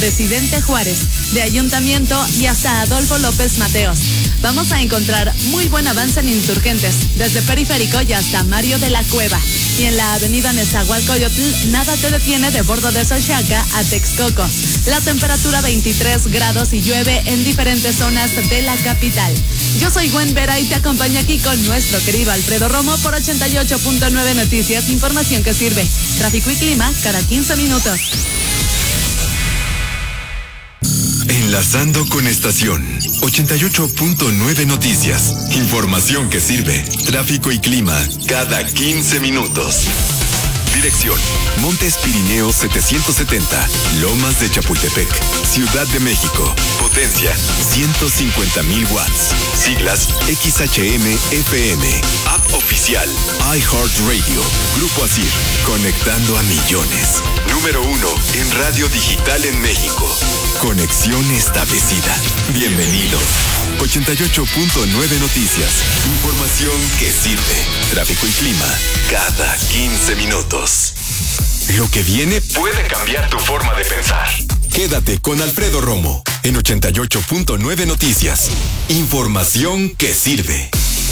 Presidente Juárez, de Ayuntamiento y hasta Adolfo López Mateos. Vamos a encontrar muy buen avance en Insurgentes, desde Periférico y hasta Mario de la Cueva. Y en la avenida Nezahualcóyotl, nada te detiene de Bordo de Xochaca a Texcoco. La temperatura 23 grados y llueve en diferentes zonas de la capital. Yo soy Gwen Vera y te acompaño aquí con nuestro querido Alfredo Romo por 88.9 Noticias, información que sirve. Tráfico y clima cada 15 minutos. Enlazando con estación 88.9 Noticias. Información que sirve. Tráfico y clima cada 15 minutos. Dirección: Montes Pirineos 770, Lomas de Chapultepec, Ciudad de México. Potencia: 150,000 watts. Siglas: XHM-FM. App oficial: iHeartRadio. Grupo ASIR, conectando a millones. Número 1 en radio digital en México. Conexión establecida. Bienvenidos. 88.9 Noticias. Información que sirve. Tráfico y clima cada 15 minutos. Lo que viene puede cambiar tu forma de pensar. Quédate con Alfredo Romo en 88.9 Noticias. Información que sirve.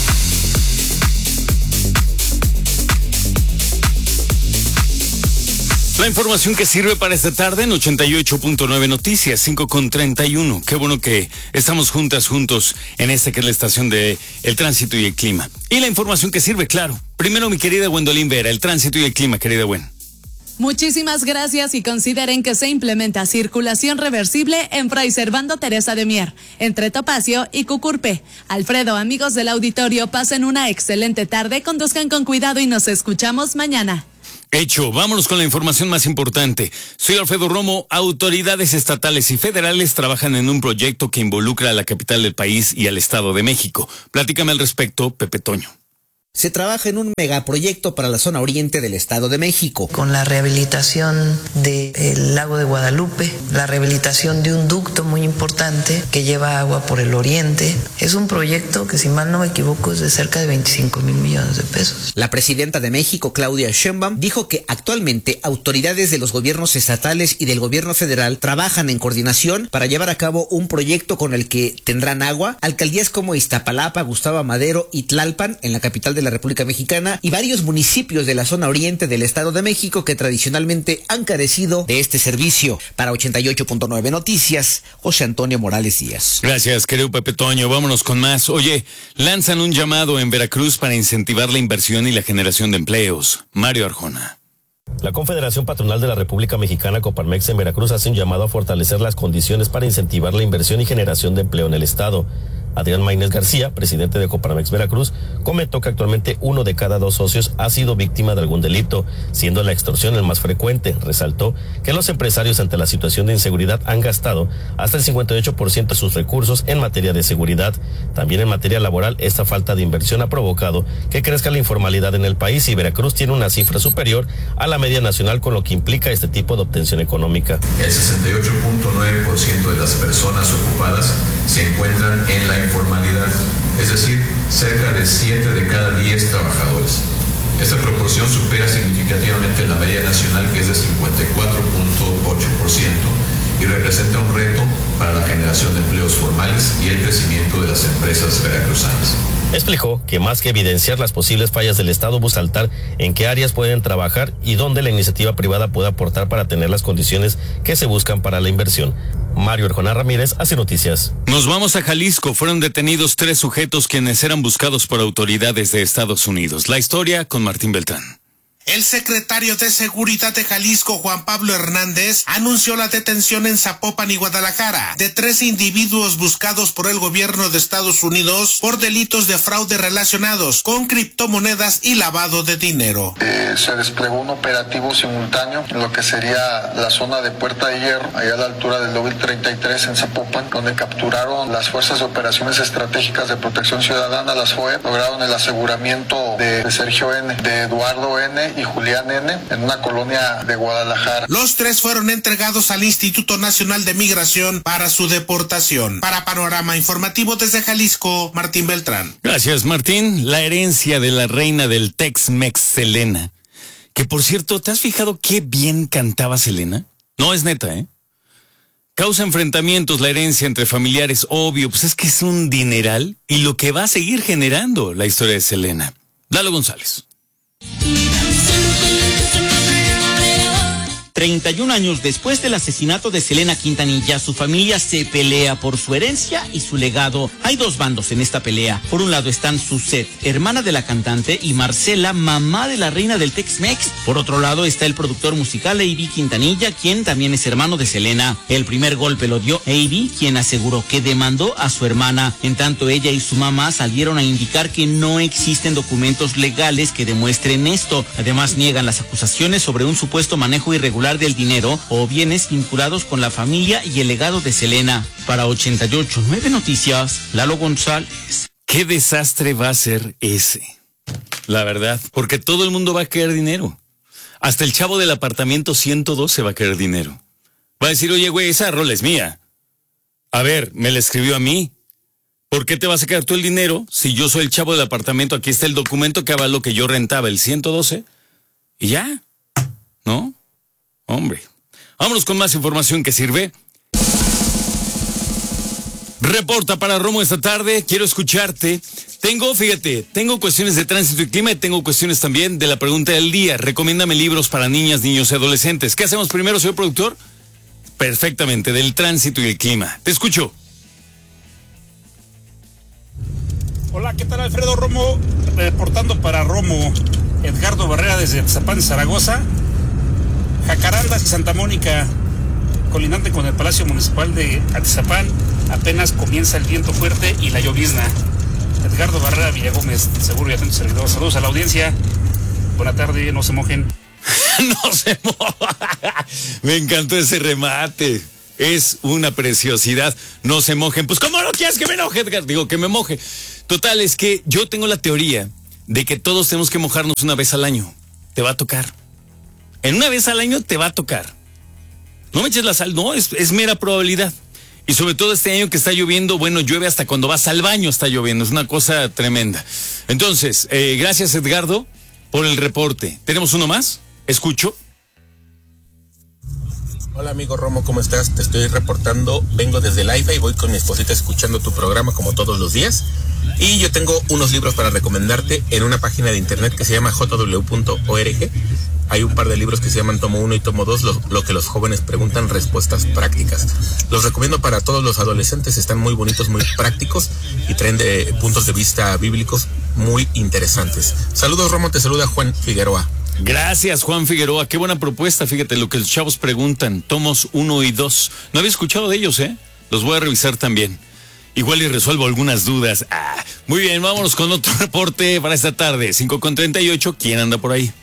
La información que sirve para esta tarde en 88.9 Noticias, 5:31. Qué bueno que estamos juntos en esta que es la estación de el tránsito y el clima. Y la información que sirve, claro. Primero, mi querida Gwendolyn Vera, el tránsito y el clima, querida Gwen. Muchísimas gracias y consideren que se implementa circulación reversible en Fray Servando Teresa de Mier, entre Topacio y Cucurpe. Alfredo, amigos del auditorio, pasen una excelente tarde, conduzcan con cuidado y nos escuchamos mañana. Hecho, vámonos con la información más importante. Soy Alfredo Romo. Autoridades estatales y federales trabajan en un proyecto que involucra a la capital del país y al Estado de México. Platícame al respecto, Pepe Toño. Se trabaja en un megaproyecto para la zona oriente del Estado de México. Con la rehabilitación del lago de Guadalupe, la rehabilitación de un ducto muy importante que lleva agua por el oriente. Es un proyecto que, si mal no me equivoco, es de cerca de 25,000 millones de pesos. La presidenta de México, Claudia Sheinbaum, dijo que actualmente autoridades de los gobiernos estatales y del gobierno federal trabajan en coordinación para llevar a cabo un proyecto con el que tendrán agua alcaldías como Iztapalapa, Gustavo Madero y Tlalpan, en la capital de la República Mexicana, y varios municipios de la zona oriente del Estado de México que tradicionalmente han carecido de este servicio. Para 88.9 Noticias, José Antonio Morales Díaz. Gracias, querido Pepe Toño. Vámonos con más. Oye, lanzan un llamado en Veracruz para incentivar la inversión y la generación de empleos. Mario Arjona. La Confederación Patronal de la República Mexicana, Coparmex, en Veracruz hace un llamado a fortalecer las condiciones para incentivar la inversión y generación de empleo en el estado. Adrián Maínez García, presidente de Coparmex Veracruz, comentó que actualmente 1 de cada 2 socios ha sido víctima de algún delito, siendo la extorsión el más frecuente. Resaltó que los empresarios, ante la situación de inseguridad, han gastado hasta el 58% de sus recursos en materia de seguridad. También en materia laboral, esta falta de inversión ha provocado que crezca la informalidad en el país, y Veracruz tiene una cifra superior a la media nacional, con lo que implica este tipo de obtención económica. El 68.9% de las personas ocupadas se encuentran en la informalidad, es decir, cerca de 7 de cada 10 trabajadores. Esta proporción supera significativamente la media nacional, que es de 54.8%, y representa un reto para la generación de empleos formales y el crecimiento de las empresas veracruzanas. Explicó que más que evidenciar las posibles fallas del Estado, busca saltar en qué áreas pueden trabajar y dónde la iniciativa privada puede aportar para tener las condiciones que se buscan para la inversión. Mario Arjona Ramírez, hace noticias. Nos vamos a Jalisco. Fueron detenidos 3 sujetos quienes eran buscados por autoridades de Estados Unidos. La historia con Martín Beltrán. El secretario de Seguridad de Jalisco, Juan Pablo Hernández, anunció la detención en Zapopan y Guadalajara de 3 individuos buscados por el gobierno de Estados Unidos por delitos de fraude relacionados con criptomonedas y lavado de dinero. Se desplegó un operativo simultáneo en lo que sería la zona de Puerta de Hierro, allá a la altura del Lóbil 33 en Zapopan, donde capturaron las Fuerzas de Operaciones Estratégicas de Protección Ciudadana, las FOEP, lograron el aseguramiento de Sergio N., de Eduardo N. y Julián N. en una colonia de Guadalajara. Los 3 fueron entregados al Instituto Nacional de Migración para su deportación. Para Panorama Informativo desde Jalisco, Martín Beltrán. Gracias, Martín. La herencia de la reina del Tex-Mex, Selena. Que, por cierto, ¿te has fijado qué bien cantaba Selena? No, es neta, ¿eh? Causa enfrentamientos la herencia entre familiares, obvio, pues es que es un dineral y lo que va a seguir generando la historia de Selena. Lalo González. 31 años después del asesinato de Selena Quintanilla, su familia se pelea por su herencia y su legado. Hay dos bandos en esta pelea. Por un lado están Suzette, hermana de la cantante, y Marcela, mamá de la reina del Tex-Mex. Por otro lado está el productor musical A.B. Quintanilla, quien también es hermano de Selena. El primer golpe lo dio A.B., quien aseguró que demandó a su hermana. En tanto, ella y su mamá salieron a indicar que no existen documentos legales que demuestren esto. Además, niegan las acusaciones sobre un supuesto manejo irregular del dinero o bienes vinculados con la familia y el legado de Selena. Para 88.9 Noticias, Lalo González. ¿Qué desastre va a ser ese? La verdad, porque todo el mundo va a querer dinero. Hasta el chavo del apartamento 112 va a querer dinero. Va a decir, oye, güey, esa rola es mía. A ver, me la escribió a mí. ¿Por qué te vas a quedar tú el dinero si yo soy el chavo del apartamento? Aquí está el documento que avaló que yo rentaba el 112. Y ya, ¿no? Hombre, vámonos con más información que sirve. Reporta para Romo esta tarde, quiero escucharte. Tengo cuestiones de tránsito y clima y tengo cuestiones también de la pregunta del día. Recomiéndame libros para niñas, niños y adolescentes. ¿Qué hacemos primero, señor productor? Perfectamente, del tránsito y el clima. Te escucho. Hola, ¿qué tal, Alfredo? Romo, reportando para Romo. Edgardo Barrera desde Atzapán, Zaragoza. Jacarandas y Santa Mónica, colindante con el Palacio Municipal de Atizapán, apenas comienza el viento fuerte y la llovizna. Edgardo Barrera Villagómez, seguro y atento servidor. Saludos a la audiencia. Buena tarde, no se mojen. No se mojen. Me encantó ese remate. Es una preciosidad. No se mojen. Pues, ¿cómo no quieres que me enoje, Edgar? Digo, que me moje. Total, es que yo tengo la teoría de que todos tenemos que mojarnos una vez al año. Te va a tocar. En una vez al año te va a tocar. No me eches la sal, no, es mera probabilidad. Y sobre todo este año que está lloviendo, bueno, llueve hasta cuando vas al baño está lloviendo, es una cosa tremenda. Entonces, gracias Edgardo por el reporte. ¿Tenemos uno más? Escucho. Hola amigo Romo, ¿cómo estás? Te estoy reportando, vengo desde el IFA y voy con mi esposita escuchando tu programa como todos los días. Y yo tengo unos libros para recomendarte en una página de internet que se llama jw.org. Hay un par de libros que se llaman Tomo 1 y Tomo 2, lo que los jóvenes preguntan, respuestas prácticas. Los recomiendo para todos los adolescentes, están muy bonitos, muy prácticos y traen puntos de vista bíblicos muy interesantes. Saludos Romo, te saluda Juan Figueroa. Gracias Juan Figueroa, qué buena propuesta, fíjate lo que los chavos preguntan, tomos 1 y 2. No había escuchado de ellos, los voy a revisar también. Igual y resuelvo algunas dudas. Muy bien, vámonos con otro reporte para esta tarde, 5:38, ¿quién anda por ahí?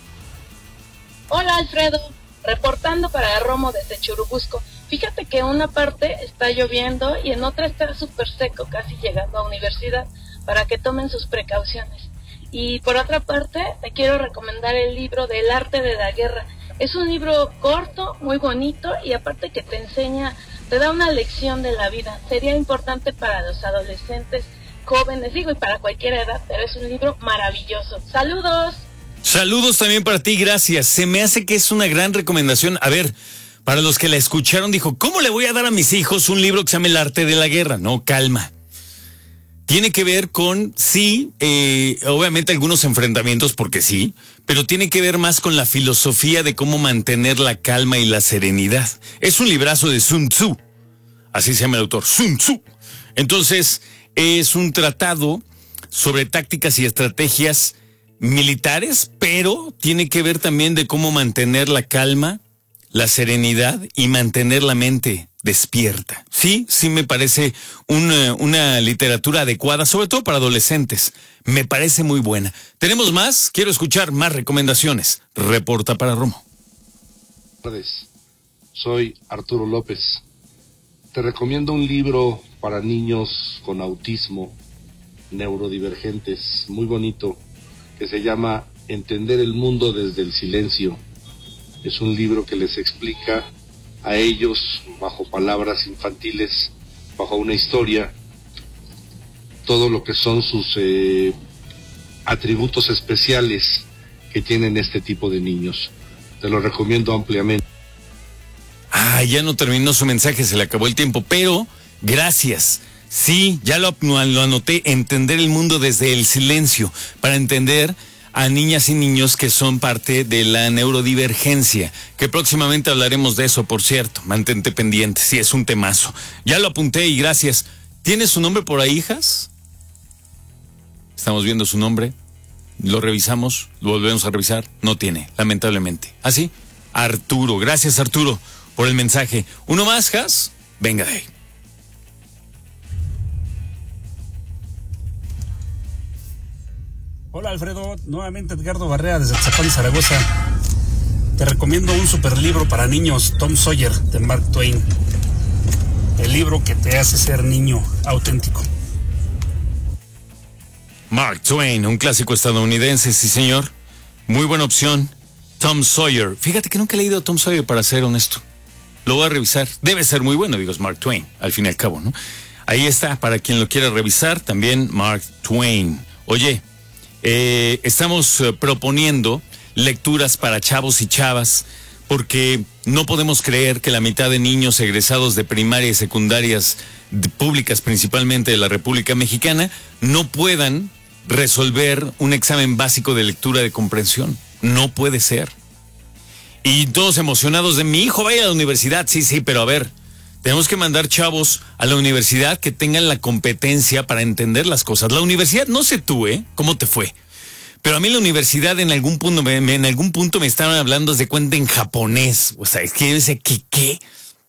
Hola Alfredo, reportando para Romo desde Churubusco. Fíjate que en una parte está lloviendo y en otra está súper seco, casi llegando a universidad, para que tomen sus precauciones. Y por otra parte, te quiero recomendar el libro del arte de la guerra. Es un libro corto, muy bonito y aparte que te enseña, te da una lección de la vida. Sería importante para los adolescentes, jóvenes, digo, y para cualquier edad, pero es un libro maravilloso. ¡Saludos! Saludos también para ti, gracias. Se me hace que es una gran recomendación. A ver, para los que la escucharon, dijo, ¿cómo le voy a dar a mis hijos un libro que se llama El arte de la guerra? No, calma. Tiene que ver con, sí, obviamente algunos enfrentamientos, porque sí, pero tiene que ver más con la filosofía de cómo mantener la calma y la serenidad. Es un librazo de Sun Tzu, así se llama el autor, Sun Tzu. Entonces, es un tratado sobre tácticas y estrategias militares, pero tiene que ver también de cómo mantener la calma, la serenidad y mantener la mente despierta. Sí me parece una literatura adecuada, sobre todo para adolescentes. Me parece muy buena. ¿Tenemos más? Quiero escuchar más recomendaciones. Reporta para Romo. Buenas tardes. Soy Arturo López. Te recomiendo un libro para niños con autismo, neurodivergentes, muy bonito, que se llama Entender el mundo desde el silencio. Es un libro que les explica a ellos, bajo palabras infantiles, bajo una historia, todo lo que son sus atributos especiales que tienen este tipo de niños. Te lo recomiendo ampliamente. Ya no terminó su mensaje, se le acabó el tiempo, pero gracias. Sí, ya lo anoté, entender el mundo desde el silencio, para entender a niñas y niños que son parte de la neurodivergencia, que próximamente hablaremos de eso, por cierto. Mantente pendiente, sí, es un temazo. Ya lo apunté y gracias. ¿Tiene su nombre por ahí, hijas? Estamos viendo su nombre, lo revisamos, lo volvemos a revisar, no tiene, lamentablemente. ¿Ah, sí? Arturo, gracias Arturo por el mensaje. ¿Uno más, Has? Venga de ahí. Hola Alfredo, nuevamente Edgardo Barrera desde Tzapán, Zaragoza. Te recomiendo un super libro para niños, Tom Sawyer, de Mark Twain. El libro que te hace ser niño auténtico. Mark Twain, un clásico estadounidense, sí señor. Muy buena opción. Tom Sawyer. Fíjate que nunca he leído a Tom Sawyer, para ser honesto. Lo voy a revisar. Debe ser muy bueno, digo, es Mark Twain, al fin y al cabo, ¿no? Ahí está, para quien lo quiera revisar, también Mark Twain. Oye, estamos proponiendo lecturas para chavos y chavas, porque no podemos creer que la mitad de niños egresados de primaria y secundarias públicas, principalmente de la República Mexicana, no puedan resolver un examen básico de lectura de comprensión. No puede ser. Y todos emocionados de mi hijo va a ir a la universidad. Sí, pero a ver, tenemos que mandar chavos a la universidad que tengan la competencia para entender las cosas. La universidad, no sé tú, ¿cómo te fue? Pero a mí la universidad en algún punto me estaban hablando de cuenta en japonés. O sea, es que yo decía, ¿qué?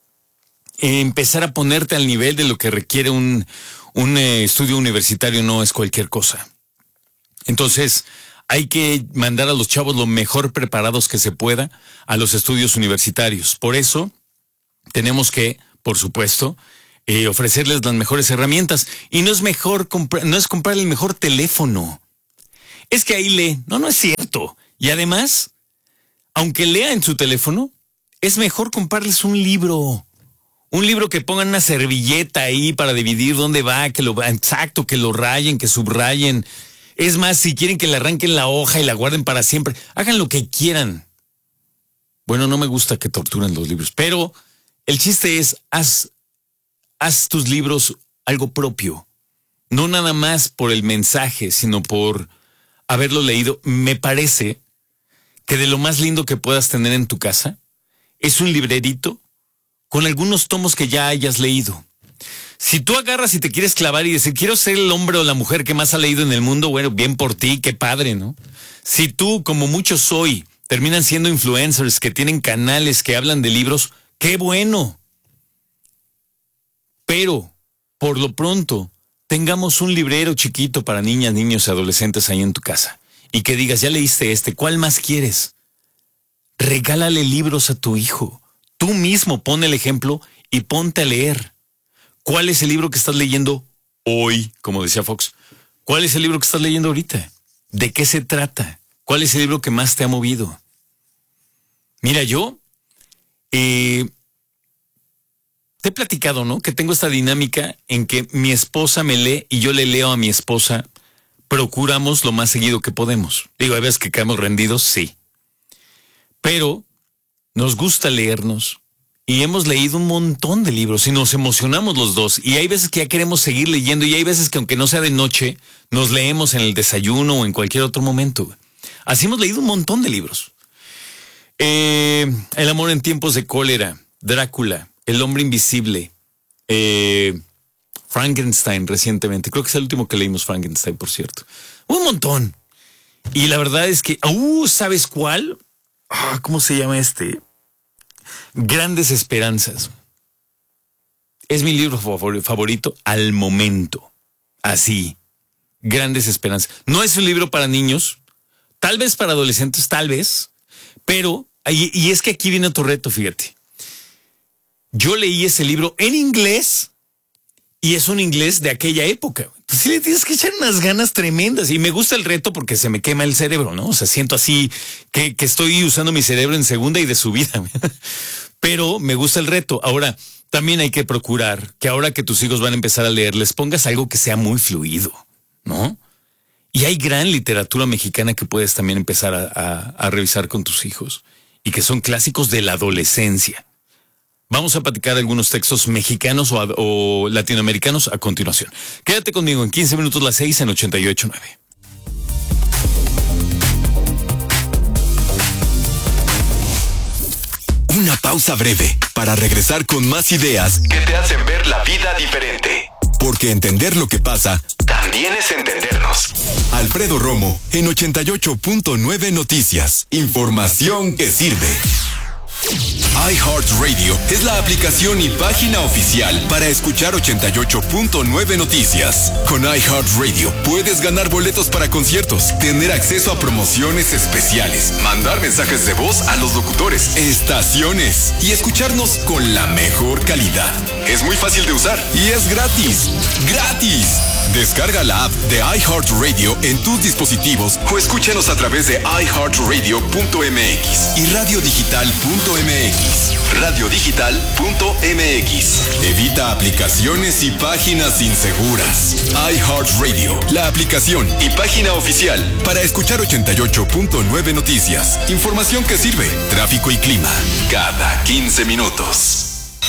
Empezar a ponerte al nivel de lo que requiere un estudio universitario no es cualquier cosa. Entonces, hay que mandar a los chavos lo mejor preparados que se pueda a los estudios universitarios. Por eso, tenemos que, por supuesto, ofrecerles las mejores herramientas. Y no es comprar el mejor teléfono. Es que ahí lee. No es cierto. Y además, aunque lea en su teléfono, es mejor comprarles un libro. Un libro que pongan una servilleta ahí para dividir dónde va, que lo rayen, que subrayen. Es más, si quieren que le arranquen la hoja y la guarden para siempre, hagan lo que quieran. Bueno, no me gusta que torturen los libros, pero el chiste es, haz tus libros algo propio. No nada más por el mensaje, sino por haberlo leído. Me parece que de lo más lindo que puedas tener en tu casa es un librerito con algunos tomos que ya hayas leído. Si tú agarras y te quieres clavar y decir, quiero ser el hombre o la mujer que más ha leído en el mundo, bueno, bien por ti, qué padre, ¿no? Si tú, como muchos hoy, terminan siendo influencers que tienen canales que hablan de libros, qué bueno. Pero, por lo pronto, tengamos un librero chiquito para niñas, niños y adolescentes ahí en tu casa. Y que digas, ya leíste ¿cuál más quieres? Regálale libros a tu hijo. Tú mismo pon el ejemplo y ponte a leer. ¿Cuál es el libro que estás leyendo hoy? Como decía Fox. ¿Cuál es el libro que estás leyendo ahorita? ¿De qué se trata? ¿Cuál es el libro que más te ha movido? Mira, yo te he platicado, ¿no? Que tengo esta dinámica en que mi esposa me lee y yo le leo a mi esposa. Procuramos lo más seguido que podemos. Digo, hay veces que quedamos rendidos, sí. Pero nos gusta leernos. Y hemos leído un montón de libros y nos emocionamos los dos. Y hay veces que ya queremos seguir leyendo y hay veces que aunque no sea de noche, nos leemos en el desayuno o en cualquier otro momento. Así hemos leído un montón de libros. El amor en tiempos de cólera, Drácula, El hombre invisible, Frankenstein recientemente. Creo que es el último que leímos, Frankenstein, por cierto. Un montón. Y la verdad es que, ¿sabes cuál? ¿Cómo se llama este? Grandes Esperanzas. Es mi libro favorito al momento. Así. Grandes Esperanzas. No es un libro para niños. Tal vez para adolescentes, tal vez. Pero, y es que aquí viene otro reto, fíjate. Yo leí ese libro en inglés y es un inglés de aquella época. Entonces sí le tienes que echar unas ganas tremendas. Y me gusta el reto porque se me quema el cerebro, ¿no? O sea, siento así que estoy usando mi cerebro en segunda y de subida. Pero me gusta el reto. Ahora, también hay que procurar que ahora que tus hijos van a empezar a leer, les pongas algo que sea muy fluido, ¿no? Y hay gran literatura mexicana que puedes también empezar a revisar con tus hijos y que son clásicos de la adolescencia. Vamos a platicar algunos textos mexicanos o latinoamericanos a continuación. Quédate conmigo en 15 minutos las 6 en 88.9. Una pausa breve para regresar con más ideas que te hacen ver la vida diferente. Porque entender lo que pasa también es entendernos. Alfredo Romo en 88.9 Noticias. Información que sirve. iHeartRadio es la aplicación y página oficial para escuchar 88.9 Noticias. Con iHeartRadio puedes ganar boletos para conciertos, tener acceso a promociones especiales, mandar mensajes de voz a los locutores, estaciones y escucharnos con la mejor calidad. Es muy fácil de usar y es gratis. ¡Gratis! Descarga la app de iHeartRadio en tus dispositivos o escúchanos a través de iHeartRadio.mx y radiodigital.mx. Radiodigital.mx. Evita aplicaciones y páginas inseguras. iHeartRadio, la aplicación y página oficial para escuchar 88.9 Noticias. Información que sirve. Tráfico y clima cada 15 minutos.